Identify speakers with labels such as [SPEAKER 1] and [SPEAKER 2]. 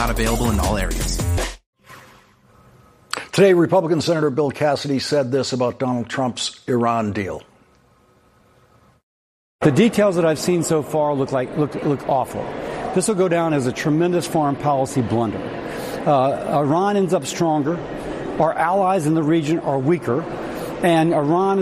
[SPEAKER 1] not available in all areas.
[SPEAKER 2] Today, Republican Senator Bill Cassidy said this about Donald Trump's Iran deal.
[SPEAKER 3] The details that I've seen so far look awful. This will go down as a tremendous foreign policy blunder. Iran ends up stronger. Our allies in the region are weaker. And Iran